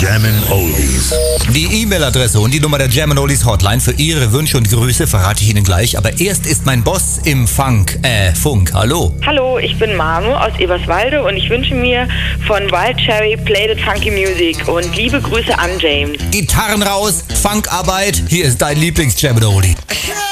Jammin' Oldies. Die E-Mail-Adresse und die Nummer der Jammin' Oldies Hotline für Ihre Wünsche und Grüße verrate ich Ihnen gleich. Aber erst ist mein Boss im Funk. Hallo. Hallo, ich bin Manu aus Eberswalde und ich wünsche mir von Wild Cherry Play the Funky Music und liebe Grüße an James. Gitarren raus, Funkarbeit. Hier ist dein Lieblings-Jammin' Oldie.